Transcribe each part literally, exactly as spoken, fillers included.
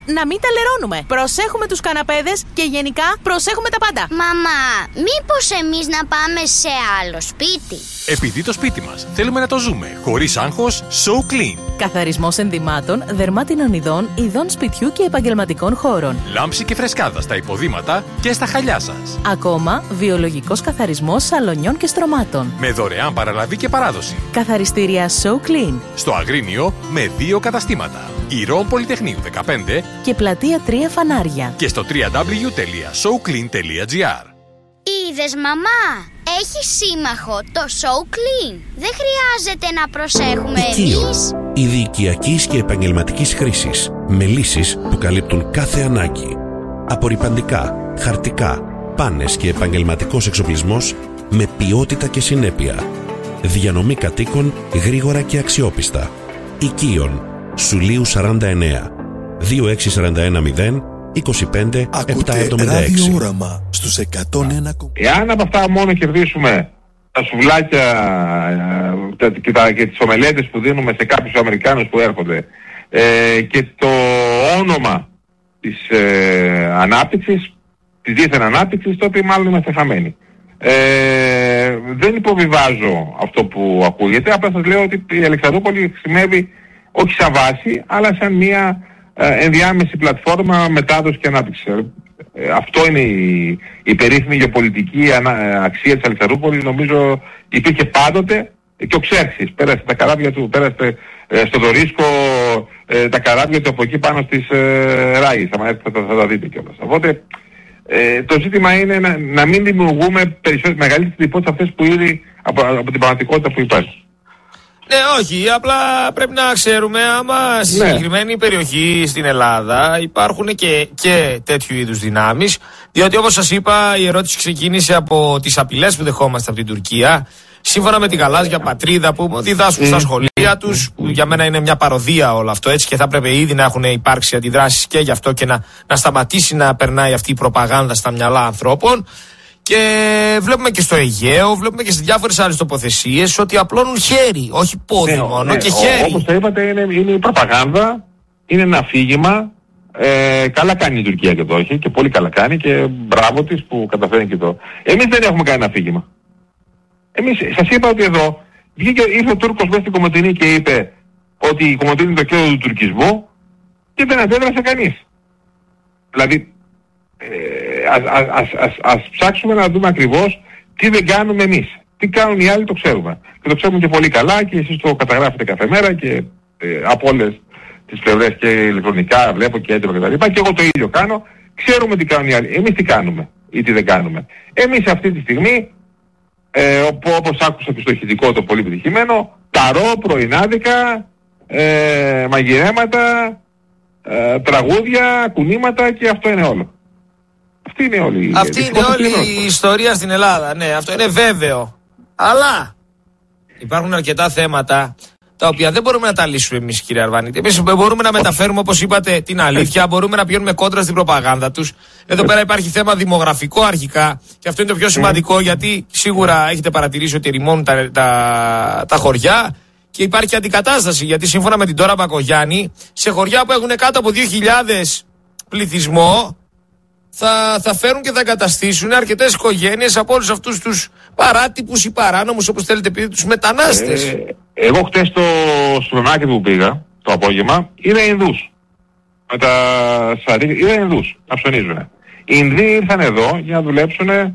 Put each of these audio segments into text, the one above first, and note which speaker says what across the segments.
Speaker 1: να μην τα λερώνουμε. Προσέχουμε τους καναπέδες και γενικά προσέχουμε τα πάντα.
Speaker 2: Μαμά, μήπως εμείς να πάμε σε άλλο σπίτι?
Speaker 3: Επειδή το σπίτι μας θέλουμε να το ζούμε χωρίς άγχος, So Clean.
Speaker 1: Καθαρισμός ενδυμάτων, δερμάτινων ειδών, ειδών σπιτιού και επαγγελματικών χώρων.
Speaker 3: Λάμψη και φρεσκάδα στα υποδήματα και στα χαλιά σας.
Speaker 1: Ακόμα, βιολογικός καθαρισμός σαλονιών και στρωμάτων.
Speaker 3: Με δωρεάν παραλαβή και παράδοση.
Speaker 1: Καθαριστήρια So Clean.
Speaker 3: Στο Αγρίνιο με δύο καταστήματα. Ηρώων Πολυτεχνείου δεκαπέντε
Speaker 1: και Πλατεία τρία Φανάρια.
Speaker 3: Και στο double-u double-u double-u τελεία so clean τελεία gr.
Speaker 2: Είδες, μαμά, έχει σύμμαχο το So Clean. Δεν χρειάζεται να προσέχουμε εμείς.
Speaker 4: Είδη οικιακής και επαγγελματικής χρήσης, με λύσεις που καλύπτουν κάθε ανάγκη. Απορρυπαντικά, χαρτικά, πάνες και επαγγελματικός εξοπλισμός με ποιότητα και συνέπεια. Διανομή κατοίκων γρήγορα και αξιόπιστα. Οικείων, Σουλίου σαράντα εννέα, δύο έξι τέσσερα ένα μηδέν, είκοσι πέντε επτακόσια εβδομήντα έξι.
Speaker 5: Ακούτε ραδιόραμα στους εκατόν ένα.
Speaker 6: Εάν από αυτά μόνο κερδίσουμε τα σουβλάκια και, τα, και τις ομελέτες που δίνουμε σε κάποιους Αμερικάνους που έρχονται ε, και το όνομα της ε, ανάπτυξης, της δίθεν ανάπτυξης, τότε μάλλον είμαστε χαμένοι. Ε, δεν υποβιβάζω αυτό που ακούγεται, απλά σας λέω ότι η Αλεξανδρούπολη χρησιμεύει όχι σαν βάση, αλλά σαν μια ε, ενδιάμεση πλατφόρμα μετάδοση και ανάπτυξη. Ε, αυτό είναι η, η περίφημη γεωπολιτική ανα, αξία της Αλεξανδρούπολης. Νομίζω υπήρχε πάντοτε και ο Ξέρξης. Πέρασε τα καράβια του, πέρασε ε, στο Δωρίσκο ε, τα καράβια του από εκεί πάνω στις ε, Ράης. Θα, θα, θα τα δείτε κιόλας. Οπότε ε, το ζήτημα είναι να, να μην δημιουργούμε περισσότερες μεγαλύτερες εντυπώσεις αυτές που ήδη από, από την πραγματικότητα που υπάρχει.
Speaker 7: Ναι, όχι, απλά πρέπει να ξέρουμε άμα στη
Speaker 6: ναι.
Speaker 7: συγκεκριμένη περιοχή στην Ελλάδα υπάρχουν και, και τέτοιου είδους δυνάμεις, διότι όπως σας είπα η ερώτηση ξεκίνησε από τις απειλές που δεχόμαστε από την Τουρκία, σύμφωνα με την γαλάζια πατρίδα που διδάσκουν mm. στα σχολεία τους, που για μένα είναι μια παροδία όλο αυτό, έτσι, και θα πρέπει ήδη να έχουν υπάρξει αντιδράσεις και γι' αυτό και να, να σταματήσει να περνάει αυτή η προπαγάνδα στα μυαλά ανθρώπων. Και βλέπουμε και στο Αιγαίο, βλέπουμε και σε διάφορες άλλες τοποθεσίες ότι απλώνουν χέρι, όχι πόδι ναι, μόνο, ναι, και χέρι.
Speaker 6: Όπως το είπατε, είναι, είναι η προπαγάνδα, είναι ένα αφήγημα. Ε, καλά κάνει η Τουρκία και το όχι, και πολύ καλά κάνει, και μπράβο της που καταφέρει και το. Εμείς δεν έχουμε κάνει αφήγημα. Εμείς, σας είπα ότι εδώ βγήκε, ήρθε ο Τούρκος μέσα στην Κομοτηνή και είπε ότι η Κομοτηνή είναι το κέντρο του τουρκισμού και δεν αντέδρασε κανείς. Δηλαδή, Ε, ας, ας, ας, ας, ας ψάξουμε να δούμε ακριβώς τι δεν κάνουμε εμείς. Τι κάνουν οι άλλοι το ξέρουμε. Και το ξέρουμε και πολύ καλά, και εσείς το καταγράφετε κάθε μέρα και ε, από όλες τις πλευρές, και ηλεκτρονικά βλέπω και έντυπα κτλ. Και εγώ το ίδιο κάνω. Ξέρουμε τι κάνουν οι άλλοι. Εμείς τι κάνουμε ή τι δεν κάνουμε. Εμείς αυτή τη στιγμή, ε, όπως άκουσα και στο ηχητικό το πολύ επιτυχημένο, ταρό, πρωινάδικα, ε, μαγειρέματα, ε, τραγούδια, κουνήματα, και αυτό είναι όλο. Αυτή είναι όλη,
Speaker 7: Αυτή είναι όλη η ιστορία στην Ελλάδα. Ναι, αυτό είναι βέβαιο. Αλλά υπάρχουν αρκετά θέματα τα οποία δεν μπορούμε να τα λύσουμε εμείς, κύριε Αρβανίτη. Εμείς μπορούμε να μεταφέρουμε, όπως είπατε, την αλήθεια, μπορούμε να πηγαίνουμε κόντρα στην προπαγάνδα τους. Εδώ πέρα υπάρχει θέμα δημογραφικό αρχικά, και αυτό είναι το πιο σημαντικό, γιατί σίγουρα έχετε παρατηρήσει ότι ερημώνουν τα, τα, τα χωριά, και υπάρχει αντικατάσταση, γιατί σύμφωνα με την Ντόρα Μπακογιάννη, σε χωριά που έχουν κάτω από δύο χιλιάδες πληθυσμό, Θα, θα φέρουν και θα εγκαταστήσουν αρκετές οικογένειες από όλους αυτούς τους παράτυπους ή παράνομους, όπως θέλετε πείτε, τους μετανάστες.
Speaker 6: Ε, εγώ χτες στο Σουλονάκι που πήγα το απόγευμα, είδα Ινδούς. Με τα σαρί, είδα Ινδούς να ψωνίζουν. Οι Ινδοί ήρθαν εδώ για να δουλέψουν ε,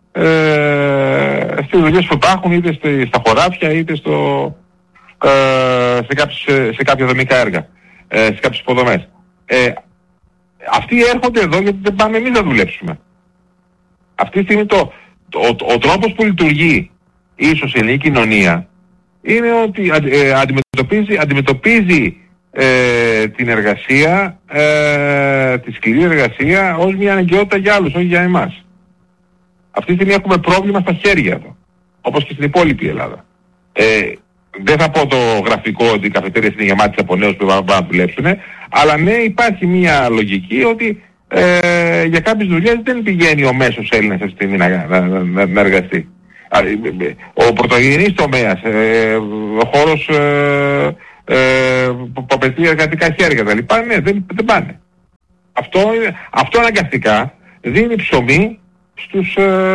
Speaker 6: στις δουλειές που υπάρχουν, είτε στα χωράφια είτε στο, ε, σε, κάποιες, σε κάποια δομικά έργα, ε, σε κάποιες υποδομές. Ε, Αυτοί έρχονται εδώ γιατί δεν πάμε εμείς να δουλέψουμε. Αυτή τη στιγμή το, το, ο, ο τρόπος που λειτουργεί η ισοσυλλογική κοινωνία είναι ότι ε, αντιμετωπίζει, αντιμετωπίζει ε, την εργασία, ε, τη σκληρή εργασία, ως μια αναγκαιότητα για άλλους, όχι για εμάς. Αυτή τη στιγμή έχουμε πρόβλημα στα χέρια εδώ, όπως και στην υπόλοιπη Ελλάδα. Ε, Δεν θα πω το γραφικό ότι οι καφετέριες είναι γεμάτες από νέους που πάνε να δουλέψουν, αλλά ναι, υπάρχει μια λογική ότι ε, για κάποιες δουλειές δεν πηγαίνει ο μέσος Έλληνας αυτή τη στιγμή να, να, να, να εργαστεί. Ο πρωτογενής τομέας, ε, ο χώρος ε, ε, που απαιτεί εργατικά χέρια κτλ. Ναι, δεν, δεν πάνε. Αυτό, αυτό αναγκαστικά δίνει ψωμί στους,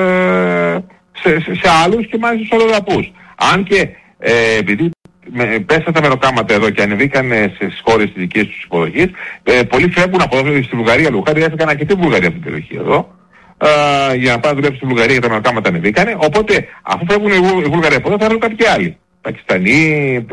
Speaker 6: ε, σε, σε, σε άλλους και μάλιστα στους αλλοδαπούς. Αν και ε, επειδή με, πέσαν τα μεροκάματα εδώ και ανεβήκαν στις χώρες της δικής τους υποδοχής, ε, πολλοί φεύγουν από εδώ στη Βουλγαρία. Λουχάρι έφυγαν αρκετοί Βουλγαρία από την περιοχή εδώ. Uh, για να πάνε να δουλέψουν στη Βουλγαρία, γιατί τα μεροκάματα ανεβήκανε. Οπότε, αφού φεύγουν οι, Βου, οι Βουλγαροί από εδώ, θα έρθουν κάποιοι άλλοι. Πακιστανοί,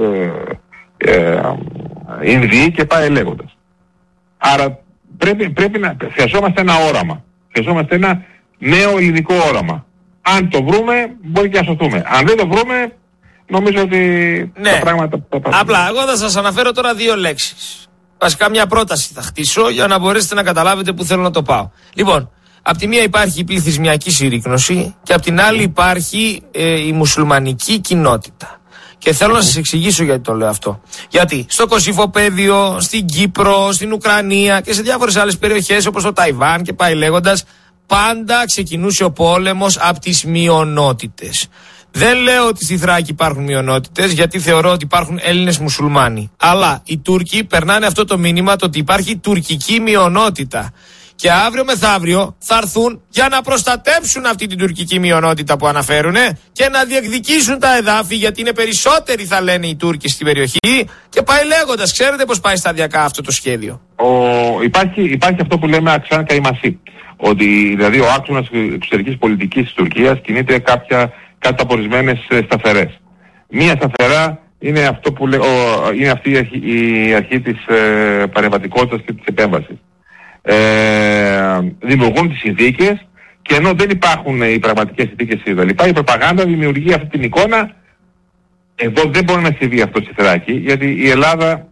Speaker 6: ε, ε, Ινδοί και πάει λέγοντας. Άρα πρέπει, πρέπει να χρειαζόμαστε ένα όραμα. Χρειαζόμαστε ένα νέο ελληνικό όραμα. Αν το βρούμε, μπορεί και να σωθούμε. Αν δεν το βρούμε, νομίζω ότι
Speaker 7: ναι.
Speaker 6: τα πράγματα θα πάνε.
Speaker 7: Απλά, εγώ θα σας αναφέρω τώρα δύο λέξεις. Βασικά μια πρόταση θα χτίσω για να μπορέσετε να καταλάβετε που θέλω να το πάω. Λοιπόν, απ' τη μία υπάρχει η πληθυσμιακή συρρίκνωση και απ' την άλλη υπάρχει ε, η μουσουλμανική κοινότητα. Και θέλω να σας εξηγήσω γιατί το λέω αυτό. Γιατί στο Κωσυφοπαίδιο, στην Κύπρο, στην Ουκρανία και σε διάφορες άλλες περιοχές όπως το Ταϊβάν και πάει λέγοντας, πάντα ξεκινούσε ο πόλεμος από τις μειονότητες. Δεν λέω ότι στη Θράκη υπάρχουν μειονότητες, γιατί θεωρώ ότι υπάρχουν Έλληνες μουσουλμάνοι. Αλλά οι Τούρκοι περνάνε αυτό το μήνυμα, το ότι υπάρχει τουρκική μειονότητα. Και αύριο μεθαύριο θα έρθουν για να προστατέψουν αυτή την τουρκική μειονότητα που αναφέρουν και να διεκδικήσουν τα εδάφη, γιατί είναι περισσότεροι, θα λένε οι Τούρκοι στην περιοχή. Και πάει λέγοντας, ξέρετε πώς πάει σταδιακά αυτό το σχέδιο.
Speaker 6: Ο, υπάρχει, υπάρχει αυτό που λέμε αξάν καημασί. Ότι δηλαδή ο άξονας εξωτερικής πολιτικής της Τουρκίας κινείται κάποια κάτω από ορισμένες σταθερές. Μία σταθερά είναι, αυτό που λέ, ο, είναι αυτή η αρχή, η αρχή της ε, παρεμβατικότητας και της επέμβασης. Ε, δημιουργούν τις συνθήκες και ενώ δεν υπάρχουν οι πραγματικές συνθήκες κτλ. Η προπαγάνδα δημιουργεί αυτή την εικόνα. Εδώ δεν μπορεί να συμβεί αυτό στη Θράκη, γιατί η Ελλάδα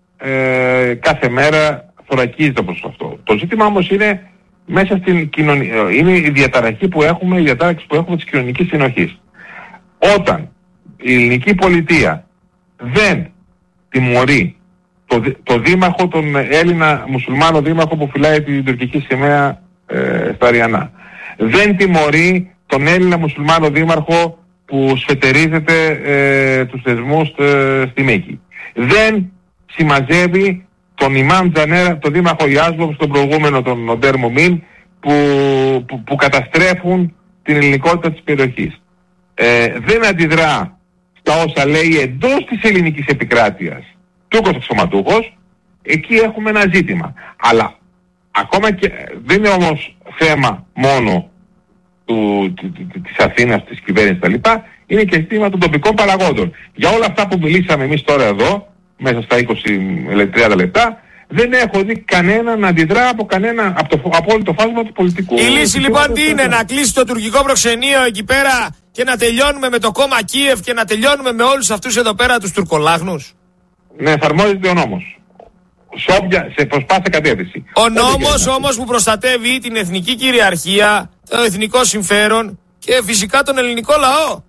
Speaker 6: ε, κάθε μέρα θωρακίζεται προς αυτό. Το ζήτημα όμως είναι μέσα στην κοινωνία, είναι η διαταραχή που έχουμε, η διατάραξη που έχουμε της κοινωνικής συνοχής. Όταν η ελληνική πολιτεία δεν τιμωρεί το, το δήμαρχο, τον Έλληνα μουσουλμάνο δήμαρχο που φυλάει την τουρκική σημαία ε, στα Αριανά, δεν τιμωρεί τον Έλληνα μουσουλμάνο δήμαρχο που σφετερίζεται ε, τους θεσμούς ε, στη Μήκη, δεν συμμαζεύει τον Ιμάμ Τζανέρα, τον δήμαρχο Ιάσβοβ, στον προηγούμενο τον Οντέρ Μομίν, που, που, που καταστρέφουν την ελληνικότητα της περιοχής. Ε, δεν αντιδρά στα όσα λέει εντός της ελληνικής επικράτειας Τούρκος αξιωματούχος. Εκεί έχουμε ένα ζήτημα. Αλλά ακόμα και δεν είναι όμως θέμα μόνο του, της Αθήνας, της κυβέρνησης κτλ. Είναι και ζήτημα των τοπικών παραγόντων. Για όλα αυτά που μιλήσαμε εμείς τώρα εδώ, μέσα στα είκοσι με τριάντα λεπτά, δεν έχω δει κανένα να αντιδρά από κανένα, από, το, από όλο το φάσμα του πολιτικού.
Speaker 7: Η λύση λοιπόν τι είναι, να κλείσει το τουρκικό προξενείο εκεί πέρα και να τελειώνουμε με το κόμμα Κίεβ και να τελειώνουμε με όλους αυτούς εδώ πέρα τους τουρκολάγνους?
Speaker 6: Ναι, εφαρμόζεται ο νόμος. Σε, όποια, σε προσπάθεια κατεύθυνση.
Speaker 7: Ο νόμος όμως που προστατεύει την εθνική κυριαρχία, το εθνικό συμφέρον και φυσικά τον ελληνικό λαό.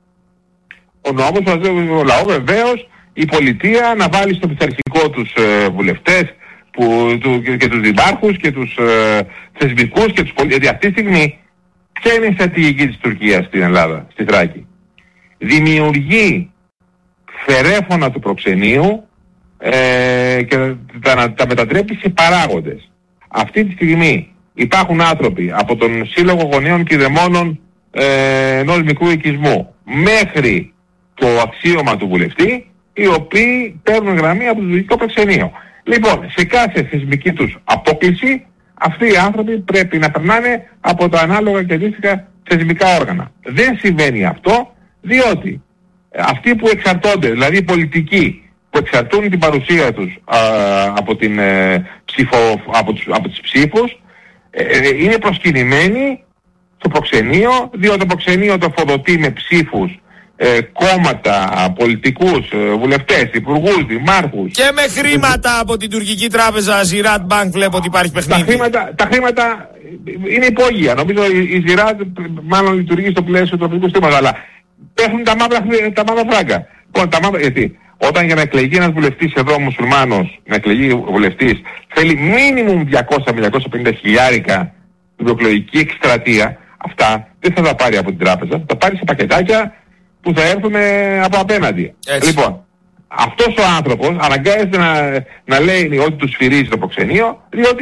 Speaker 6: Ο νόμος προστατεύει τον λαό, βεβαίως. Η πολιτεία να βάλει στο πειθαρχικό τους ε, βουλευτές που, του, και, και τους δημάρχους και τους ε, θεσμικούς και τους πολίτες. Γιατί αυτή τη στιγμή ποια είναι η στρατηγική της Τουρκίας στην Ελλάδα, στη Θράκη? Δημιουργεί φερέφωνα του προξενείου ε, και τα, τα μετατρέπει σε παράγοντες. Αυτή τη στιγμή υπάρχουν άνθρωποι από τον Σύλλογο Γονέων και Δαιμόνων ε, ενός μικρού οικισμού μέχρι το αξίωμα του βουλευτή, οι οποίοι παίρνουν γραμμή από το τουρκικό προξενείο. Λοιπόν, σε κάθε θεσμική τους απόκληση, αυτοί οι άνθρωποι πρέπει να περνάνε από τα ανάλογα και αντίστοιχα θεσμικά όργανα. Δεν συμβαίνει αυτό, διότι αυτοί που εξαρτώνται, δηλαδή οι πολιτικοί που εξαρτούν την παρουσία τους α, από, την, ε, ψηφο, από, τους, από τις ψήφους, ε, ε, είναι προσκυνημένοι στο προξενείο, διότι το προξενείο το φοδοτεί με ψήφους Ε, κόμματα, πολιτικούς, ε, βουλευτές, υπουργούς, δημάρχους.
Speaker 7: Και με χρήματα από την τουρκική τράπεζα Ziraat Bank βλέπω ότι υπάρχει παιχνίδι.
Speaker 6: Τα χρήματα, τα χρήματα είναι υπόγεια. Νομίζω η, η Ziraat μάλλον λειτουργεί στο πλαίσιο του τροπικού στήματος, αλλά πέφτουν τα μαύρα, τα μαύρα φράγκα. Λοιπόν, τα μαύρα, γιατί όταν για να εκλεγεί ένας βουλευτής εδώ μουσουλμάνος, να εκλεγεί βουλευτής, θέλει μίνιμουμ διακόσια με διακόσια πενήντα χιλιάρικα την προεκλογική εκστρατεία, αυτά δεν θα τα πάρει από την τράπεζα, θα τα πάρει σε πακετάκια που θα έρθουν από απέναντι. Έτσι. Λοιπόν, αυτός ο άνθρωπος αναγκάζεται να, να λέει ότι του σφυρίζει το προξενείο, διότι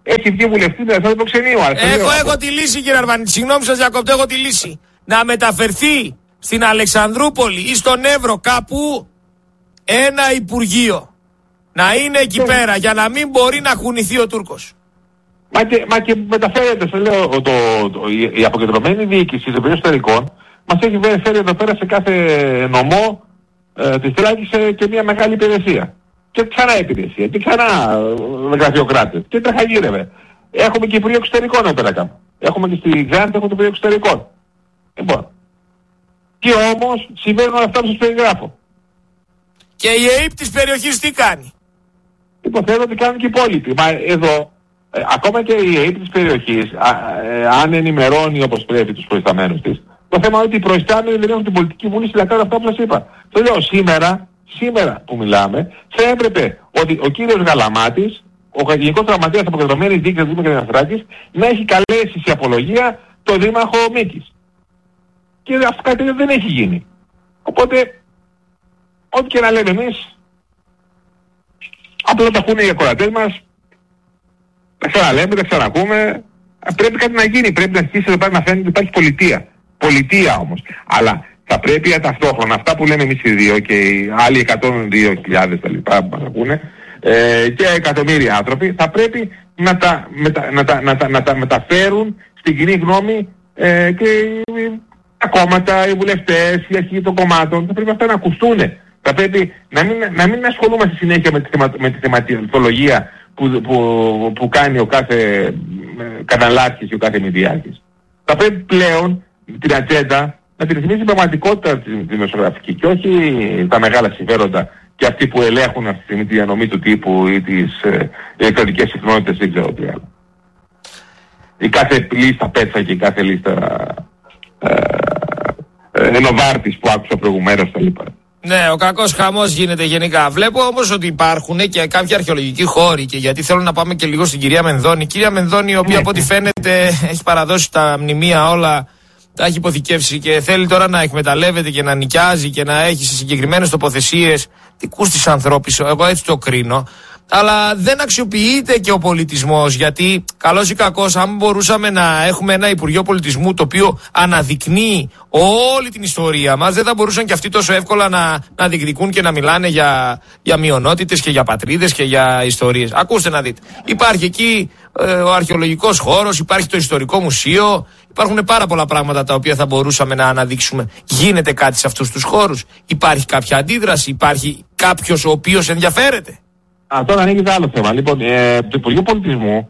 Speaker 6: Έχει βγει βουλευτή με αυτό το ξενείο.
Speaker 7: Εγώ έχω τη λύση, κύριε Αρβανίτη. Συγγνώμη σας, διακόπτω, έχω τη λύση. Να μεταφερθεί στην Αλεξανδρούπολη ή στον Εύρο κάπου ένα υπουργείο. Να είναι εκεί yeah. πέρα για να μην μπορεί να χουνηθεί ο Τούρκος.
Speaker 6: Μα και, μα και μεταφέρεται, σε λέω, το, το, η, η αποκεντρωμένη διοίκηση των εσωτερικών μας έχει φέρει εδώ πέρα σε κάθε νομό ε, της Τράκης και μια μεγάλη υπηρεσία. Και ξανά υπηρεσία, και ξανά ε, γραφειοκράτες. Και τραχαγύρευε. Έχουμε και Υπουργείο Εξωτερικών εδώ πέρα κάπου. Έχουμε και στη Γάντα, έχουμε το Υπουργείο Εξωτερικών. Λοιπόν. Και όμως συμβαίνουν όλα αυτά που σας περιγράφω.
Speaker 7: Και η ΕΕΠ της περιοχής τι κάνει?
Speaker 6: Υποθέτω ότι κάνουν και οι υπόλοιποι. Μα εδώ, ε, ακόμα και η ΕΕΠ της περιοχής, α, ε, αν ενημερώνει όπως πρέπει τους προϊσταμένους της, το θέμα είναι ότι οι προϊστάμενοι δεν έχουν την πολιτική βούληση να κάνουν αυτά που σας είπα. Το λέω σήμερα, σήμερα που μιλάμε, θα έπρεπε ότι ο κύριος Γαλαμάτης, ο Γενικός Γραμματέας Αποκεντρωμένης Διοίκησης του Δήμου Κεραμαθράκης, να έχει καλέσει σε απολογία το Δήμαρχο Μίκης. Και αυτό κάτι δεν έχει γίνει. Οπότε, ό,τι και να λέμε εμείς, απλά τα ακούνε οι ακροατές μας, τα ξαναλέμε, τα ξανακούμε, πρέπει κάτι να γίνει, πρέπει να αρχίσει εδώ πέρα να φαίνεται ότι υπάρχει πολιτεία. Πολιτεία όμως. Αλλά θα πρέπει ταυτόχρονα αυτά που λέμε εμείς οι δύο και οι άλλοι εκατόν δύο χιλιάδες τα λοιπά που μας ακούνε, ε, και εκατομμύρια άνθρωποι, θα πρέπει να τα, μετα, να τα, να τα, να τα μεταφέρουν στην κοινή γνώμη ε, και τα κόμματα, οι βουλευτές, οι αρχηγοί των κομμάτων, θα πρέπει αυτά να ακουστούν. Θα πρέπει να μην, να μην ασχολούμαστε συνέχεια με τη, θεμα, με τη θεματολογία που, που, που κάνει ο κάθε καναλάρχης και ο κάθε μηδιάρχης. Θα πρέπει πλέον την ατζέντα να τη ρυθμίσει την πραγματικότητα τη δημοσιογραφική και όχι τα μεγάλα συμφέροντα και αυτοί που ελέγχουν αυτή τη στιγμή τη διανομή του τύπου ή τις ε, ηλεκτρονικές συχνότητες, δεν ξέρω τι άλλο. Η κάθε λίστα Πέτσα και η κάθε λίστα ε, ε, Ενοβάρτης που άκουσα προηγουμένως τα λοιπά.
Speaker 7: Ναι, ο κακός χαμός γίνεται γενικά. Βλέπω όμως ότι υπάρχουν και κάποιοι αρχαιολογικοί χώροι και γιατί θέλω να πάμε και λίγο στην κυρία Μενδώνη. Κυρία Μενδώνη, η οποία από ό,τι φαίνεται έχει παραδώσει τα μνημεία όλα, τα έχει υποθηκεύσει και θέλει τώρα να εκμεταλλεύεται και να νοικιάζει και να έχει σε συγκεκριμένες τοποθεσίες δικούς της ανθρώπους, εγώ έτσι το κρίνω. Αλλά δεν αξιοποιείται και ο πολιτισμός, γιατί καλώς ή κακώς, αν μπορούσαμε να έχουμε ένα Υπουργείο Πολιτισμού το οποίο αναδεικνύει όλη την ιστορία μας, δεν θα μπορούσαν και αυτοί τόσο εύκολα να, να διεκδικούν και να μιλάνε για, για μειονότητες και για πατρίδες και για ιστορίες. Ακούστε να δείτε. Υπάρχει εκεί ε, ο αρχαιολογικός χώρος, υπάρχει το ιστορικό μουσείο, υπάρχουν πάρα πολλά πράγματα τα οποία θα μπορούσαμε να αναδείξουμε. Γίνεται κάτι σε αυτούς τους χώρους? Υπάρχει κάποια αντίδραση? Υπάρχει κάποιος ο οποίος ενδιαφέρεται?
Speaker 6: Α, τώρα ανοίγει άλλο θέμα. Λοιπόν, ε, το Υπουργείο Πολιτισμού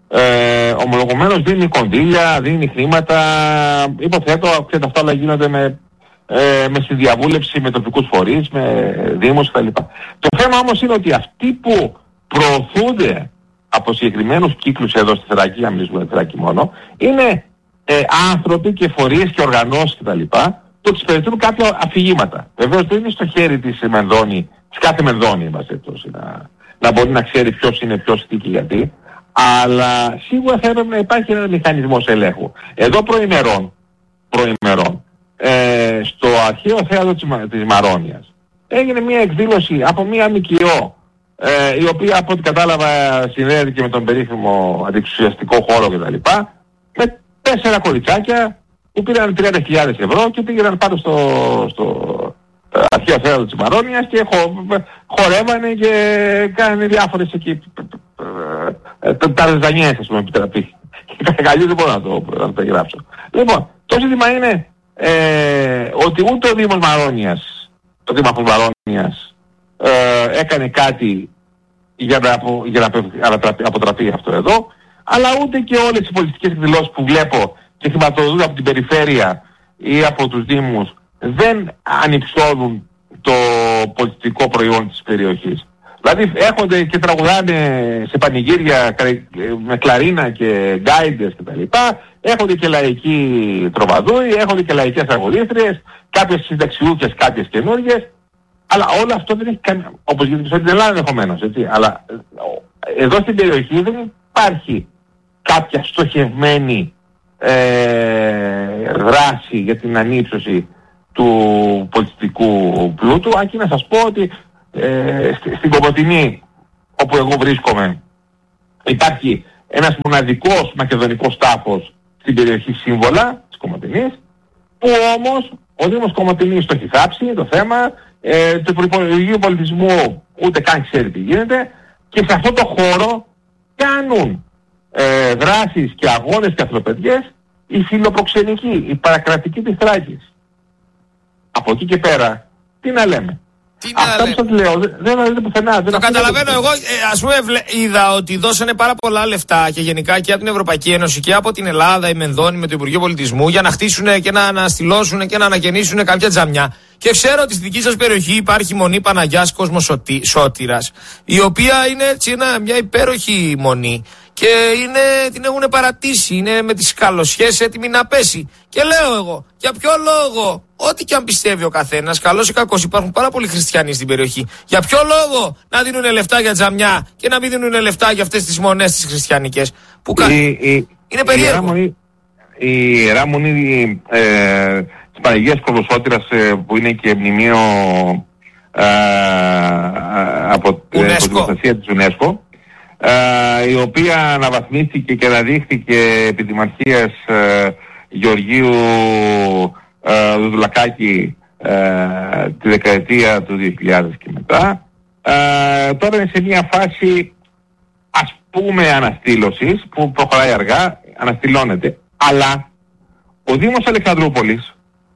Speaker 6: ε, ομολογουμένως δίνει κονδύλια, δίνει χρήματα. Υποθέτω, ξέρετε, αυτά όλα γίνονται με, ε, με συνδιαβούλευση με τοπικούς φορείς, με δήμους κτλ. Το θέμα όμως είναι ότι αυτοί που προωθούνται από συγκεκριμένους κύκλους εδώ στη Θράκη, αν μιλήσουμε για Θράκη μόνο, είναι ε, άνθρωποι και φορείς και οργανώσεις κτλ. που εξυπηρετούν κάποια αφηγήματα. Βεβαίως δεν είναι στο χέρι της Μενδώνη, της κάθε Μενδώνη μας έτσι, να, να μπορεί να ξέρει ποιος είναι ποιος, τι και γιατί, αλλά σίγουρα θα έπρεπε να υπάρχει ένα μηχανισμός ελέγχου. Εδώ προημερών, προημερών ε, στο αρχαίο θέατρο της, της Μαρόνιας έγινε μια εκδήλωση από μια ΜΚΟ, ε, η οποία από ό,τι κατάλαβα συνδέεται και με τον περίφημο αντιεξουσιαστικό χώρο κτλ. Με τέσσερα κοριτσάκια που πήραν τριάντα χιλιάδες ευρώ και πήγαιναν πάνω στο, στο ε, αρχαίο θέατρο της Μαρόνιας και χο, χορεύανε και κάνανε διάφορες εκεί ε, ε, ταρζανιές, ας πούμε, επιτραπεί. Καλή δεν μπορώ να το, να το περιγράψω. Λοιπόν, το ζήτημα είναι ε, ότι ούτε ο Δήμος Μαρόνιας, ο Δήμαρχος Μαρόνιας ε, έκανε κάτι για να, για να αποτραπεί αυτό εδώ, αλλά ούτε και όλες οι πολιτικές εκδηλώσεις που βλέπω και χρηματοδοτούν από την περιφέρεια ή από τους Δήμους δεν ανυψώνουν το πολιτικό προϊόν της περιοχής. Δηλαδή έρχονται και τραγουδάνε σε πανηγύρια με κλαρίνα και γκάιντες κτλ. Έρχονται και λαϊκοί τροβαδούοι, έρχονται και λαϊκές τραγουδίστριες, κάποιες συνταξιούχες, κάποιες καινούργιες. Αλλά όλο αυτό δεν έχει κανένα, όπως γίνεται στην Ελλάδα ενδεχομένως, έτσι. Αλλά εδώ στην περιοχή δεν υπάρχει κάποια στοχευμένη ε, δράση για την ανύψωση του πολιτιστικού πλούτου. Αν και να σας πω ότι ε, στη, στην Κομοτηνή, όπου εγώ βρίσκομαι, υπάρχει ένας μοναδικός μακεδονικός τάφος στην περιοχή Σύμβολα της Κομοτηνής, που όμως ο Δήμος Κομοτηνής το έχει θάψει το θέμα, ε, του Υπουργείου Πολιτισμού ούτε καν ξέρει τι γίνεται, και σε αυτό το χώρο κάνουν ε, δράσεις και αγώνες και αθλοπαιδιές η φιλοπροξενική, η παρακρατική της Θράκης. Από εκεί και πέρα, τι να λέμε.
Speaker 7: Τι να
Speaker 6: Αυτά που σας λέω, δεν, δεν δείτε πουθενά.
Speaker 7: Το καταλαβαίνω εγώ. Ε, ας πούμε, είδα ότι δώσανε πάρα πολλά λεφτά και γενικά και από την Ευρωπαϊκή Ένωση και από την Ελλάδα, η Μενδώνη με το Υπουργείο Πολιτισμού, για να χτίσουν και να αναστηλώσουν και να ανακαινήσουν κάποια τζαμιά. Και ξέρω ότι στη δική σας περιοχή υπάρχει μονή Παναγιάς Κοσμοσώτηρας, η οποία είναι έτσι ένα, μια υπέροχη μονή. Και είναι, την έχουν παρατήσει, είναι με τις καλοσιές έτοιμη να πέσει. Και λέω εγώ, για ποιο λόγο, ό,τι και αν πιστεύει ο καθένας, καλός ή κακός, υπάρχουν πάρα πολλοί χριστιανοί στην περιοχή. Για ποιο λόγο να δίνουν λεφτά για τζαμιά και να μην δίνουν λεφτά για αυτές τις μονές τις χριστιανικές. Που κα...
Speaker 6: η, η,
Speaker 7: είναι περίεργο.
Speaker 6: Η Ιερά Μονή ε, της Παναγίας Κοσμοσώτηρας, ε, που είναι και μνημείο ε, από την προστασία της UNESCO, Uh, η οποία αναβαθμίστηκε και αναδείχθηκε επί δημαρχίας uh, Γεωργίου uh, Δουδουλακάκη uh, τη δεκαετία του δύο χιλιάδες και μετά. Uh, τώρα είναι σε μια φάση, ας πούμε, αναστήλωσης που προχωράει αργά, αναστηλώνεται, αλλά ο Δήμος Αλεξανδρούπολης,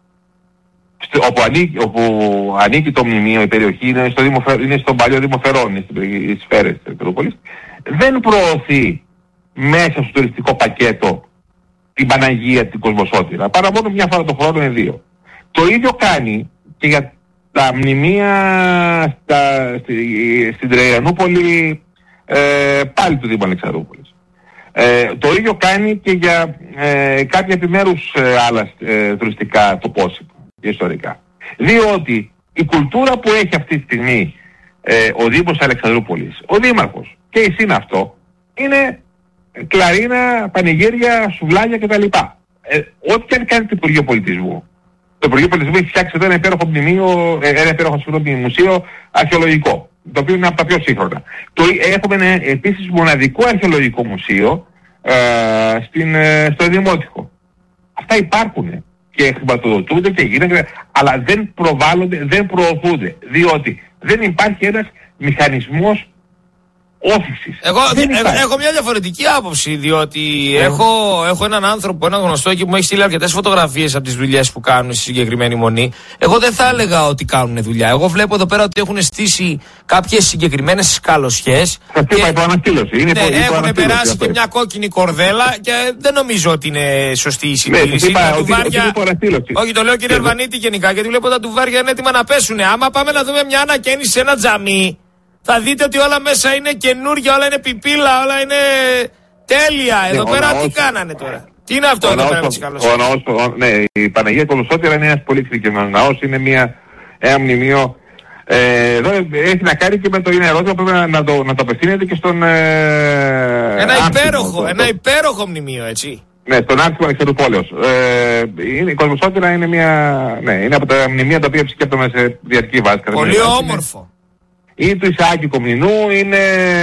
Speaker 6: όπου ανήκει, όπου ανήκει το μνημείο, η περιοχή είναι, στο Δήμο, είναι στον παλιό Δήμο Φερών, είναι στις σφαίρες της Αλεξανδρούπολης, δεν προωθεί μέσα στο τουριστικό πακέτο την Παναγία την Κοσμοσώτηρα, παρά μόνο μια φορά το χρόνο, είναι δύο. Το ίδιο κάνει και για τα μνημεία στα, στη, στην Τραϊανούπολη, ε, πάλι του Δήμου Αλεξανδρούπολης. Ε, το ίδιο κάνει και για ε, κάποια επιμέρους ε, άλλα ε, τουριστικά τοπόσιμα και ιστορικά. Διότι η κουλτούρα που έχει αυτή τη στιγμή ε, ο Δήμος Αλεξανδρούπολης, ο Δήμαρχος και η ΣΥΝ αυτό, είναι κλαρίνα, πανηγύρια, σουβλάκια κτλ. Ε, ό,τι και αν κάνει το Υπουργείο Πολιτισμού. Το Υπουργείο Πολιτισμού έχει φτιάξει εδώ ένα υπέροχο μνημείο, ένα υπέροχο συγγνώμη μουσείο αρχαιολογικό, το οποίο είναι από τα πιο σύγχρονα. Το, έχουμε ένα επίσης μοναδικό αρχαιολογικό μουσείο ε, στην, ε, στο Δημότυχο. Αυτά υπάρχουν και χρηματοδοτούνται και γίνονται, αλλά δεν προβάλλονται, δεν προωθούνται, διότι δεν υπάρχει ένας μηχανισμός όθησης.
Speaker 7: Εγώ ε, έχω μια διαφορετική άποψη, διότι yeah. έχω, έχω έναν άνθρωπο, έναν γνωστό εκεί που μου έχει στείλει αρκετές φωτογραφίες από τις δουλειές που κάνουν στη συγκεκριμένη μονή. Εγώ δεν θα έλεγα ότι κάνουν δουλειά. Εγώ βλέπω εδώ πέρα ότι έχουν στήσει κάποιες συγκεκριμένες καλοσιές.
Speaker 6: Θα πει υπό αναστήλωση. Είναι
Speaker 7: ναι,
Speaker 6: υπό, υπό
Speaker 7: έχουν περάσει
Speaker 6: αυτό.
Speaker 7: Και μια κόκκινη κορδέλα και δεν νομίζω ότι είναι σωστή η συντήρηση.
Speaker 6: Ναι, είπα, ότι, ότι
Speaker 7: όχι, το λέω κύριε Ερβανίτη γενικά, γιατί βλέπω τα τουβάρια είναι έτοιμα να πέσουν. Άμα πάμε να δούμε μια ανακαίνιση σε ένα τζαμί, θα δείτε ότι όλα μέσα είναι καινούργια, όλα είναι πιπίλα, όλα είναι τέλεια. Εδώ ναι, πέρα τι ναός, κάνανε τώρα. Τι είναι αυτό εδώ πέρα με τις καλοσίες.
Speaker 6: Ναι, η Παναγία Κοσμοσώτηρα είναι ένας πολύ εξειδικευμένος ναός, είναι μια, ένα μνημείο. Ε, εδώ έχει να κάνει και με το είναι ερώτημα που πρέπει να, να, το, να το απευθύνεται και στον... Ε,
Speaker 7: ένα υπέροχο, ένα υπέροχο μνημείο, έτσι.
Speaker 6: Ναι, στον Άρχιμο Αλεξανδρουπόλεως. Ε, η Κοσμοσώτηρα είναι μια... Ναι, είναι από τα μνημεία τα οποία επισκέπτομαι σε διαρκή βάση.
Speaker 7: Πολύ όμορφο.
Speaker 6: Ή του Ισαάκη Κομνηνού, είναι,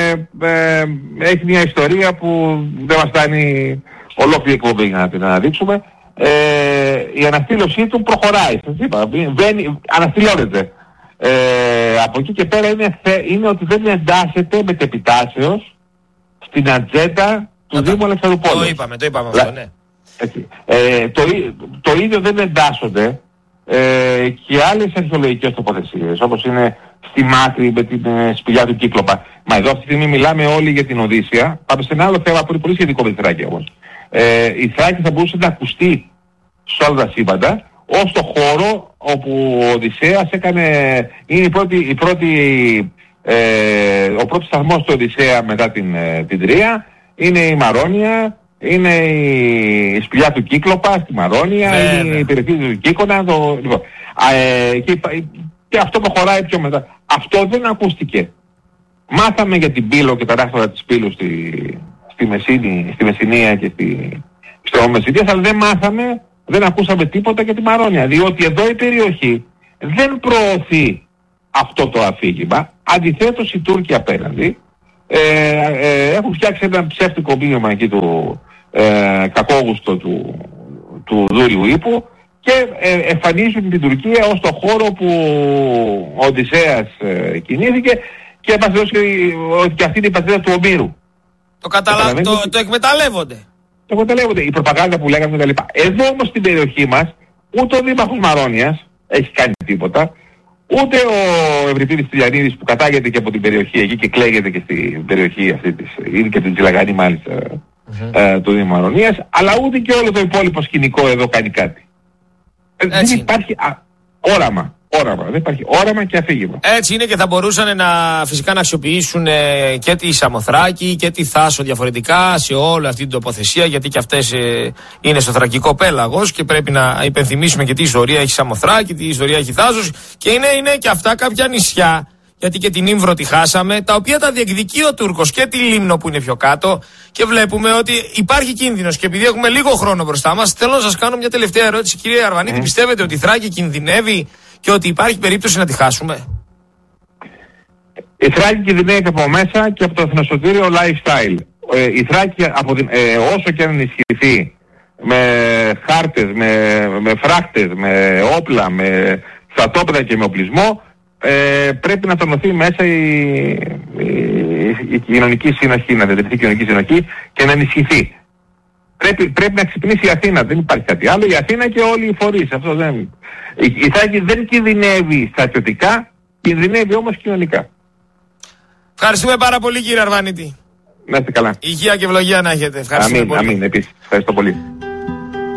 Speaker 6: ε, έχει μια ιστορία που δεν μας φτάνει ολόκληρη εκπομπή για να την αναδείξουμε. Ε, η αναστήλωσή του προχωράει, σας είπα, βαίνει, αναστηλώνεται. Ε, από εκεί και πέρα είναι, είναι ότι δεν εντάσσεται μετεπιτάσεως στην ατζέντα του Άρα, Δήμου Αλεξανδρουπόλεως.
Speaker 7: Το είπαμε, το είπαμε αυτό, ναι.
Speaker 6: Ε, το, το ίδιο δεν εντάσσονται ε, και άλλες αρχαιολογικές τοποθεσίες, όπως είναι στη Μάκρη με την ε, σπηλιά του Κύκλοπα. Μα εδώ αυτή τη στιγμή μιλάμε όλοι για την Οδύσσεια. Πάμε σε ένα άλλο θέμα που είναι πολύ σχετικό με τη Θράκη όμως. Ε, η Θράκη θα μπορούσε να ακουστεί σε όλα τα σύμπαντα ως το χώρο όπου ο Οδυσσέας έκανε, είναι η πρώτη, η πρώτη, ε, ο πρώτος σταθμός του Οδυσσέα μετά την, ε, την Τρία, είναι η Μαρόνια, είναι η σπηλιά του Κύκλοπα στη Μαρόνια, ναι, είναι ναι. η περιοχή του Κύκωνα, το, λοιπόν, ε, και, και αυτό προχωράει πιο μετά. Αυτό δεν ακούστηκε. Μάθαμε για την Πύλο και τα ράχτωρα της Πύλου στη, στη, Μεσίνη, στη Μεσσηνία και στη, στο Μεσσηνίας, αλλά δεν μάθαμε, δεν ακούσαμε τίποτα για τη Μαρόνια, διότι εδώ η περιοχή δεν προωθεί αυτό το αφήγημα. Αντιθέτως οι Τούρκοι απέναντι ε, ε, έχουν φτιάξει ένα ψεύτικο μήνυμα εκεί του ε, κακόγουστο του, του Δούριου Ύπου και ε, εμφανίζουν την Τουρκία ως το χώρο που ο Οδυσσέας ε, κινήθηκε και μας δώσει ότι και αυτή είναι η πατρίδα του Ομήρου.
Speaker 7: Το, καταλα... το, το, το εκμεταλλεύονται.
Speaker 6: Το εκμεταλλεύονται. Η προπαγάνδα που λέγαμε κτλ. Εδώ όμως στην περιοχή μας ούτε ο Δήμαρχος Μαρόνιας έχει κάνει τίποτα, ούτε ο Ευρυπίδης Τηλιανίδης που κατάγεται και από την περιοχή εκεί και κλαίγεται και στην περιοχή αυτή της, είναι και την Τζιλαγανή μάλιστα mm-hmm. ε, του Δήμου Μαρονίας, αλλά ούτε και όλο το υπόλοιπο σκηνικό εδώ κάνει κάτι. Ε, δεν υπάρχει α, όραμα. Όραμα. Δεν υπάρχει όραμα και αφήγημα.
Speaker 7: Έτσι είναι και θα μπορούσαν να, φυσικά να αξιοποιήσουν ε, και τη Σαμοθράκη και τη Θάσο διαφορετικά σε όλη αυτή την τοποθεσία, γιατί και αυτές ε, είναι στο θρακικό πέλαγος και πρέπει να υπενθυμίσουμε και τι ιστορία έχει Σαμοθράκη, τι ιστορία έχει Θάσος και είναι, είναι και αυτά κάποια νησιά, γιατί και την Ήμβρο τη χάσαμε, τα οποία τα διεκδικεί ο Τούρκος και τη Λίμνο που είναι πιο κάτω και βλέπουμε ότι υπάρχει κίνδυνος και επειδή έχουμε λίγο χρόνο μπροστά μας, θέλω να σας κάνω μια τελευταία ερώτηση, κύριε Αρβανίτη, mm. πιστεύετε ότι η Θράκη κινδυνεύει και ότι υπάρχει περίπτωση να τη χάσουμε?
Speaker 6: Η Θράκη κινδυνεύει από μέσα και από το εθνοσωτήριο lifestyle. Ε, η Θράκη από την, ε, όσο και αν ενισχυθεί με χάρτες, με, με φράχτες, με όπλα, με στρατόπεδα και με οπλισμό, ε, πρέπει να τονωθεί μέσα η, η, η κοινωνική συνοχή, να διατηρηθεί η κοινωνική συνοχή και να ενισχυθεί. Πρέπει, πρέπει να ξυπνήσει η Αθήνα, δεν υπάρχει κάτι άλλο. Η Αθήνα και όλοι οι φορείς. Αυτό δεν... Η, η Θράκη δεν κινδυνεύει στρατιωτικά, κινδυνεύει όμως κοινωνικά.
Speaker 7: Ευχαριστούμε πάρα πολύ, κύριε Αρβανίτη.
Speaker 6: Να είστε καλά.
Speaker 7: Υγεία και ευλογία να έχετε. Ευχαριστούμε
Speaker 6: αμήν,
Speaker 7: πολύ.
Speaker 6: Αμήν, επίσης. Ευχαριστώ πολύ.